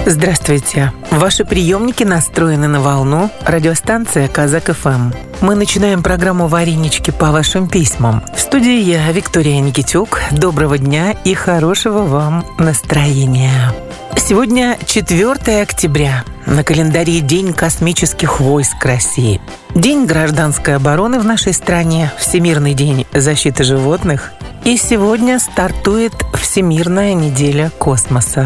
Здравствуйте! Ваши приемники настроены на волну радиостанция Казак-ФМ. Мы начинаем программу «Варенички» по вашим письмам. В студии я, Виктория Никитюк. Доброго дня и хорошего вам настроения. Сегодня 4 октября. На календаре День космических войск России. День гражданской обороны в нашей стране, Всемирный день защиты животных. И сегодня стартует Всемирная неделя космоса.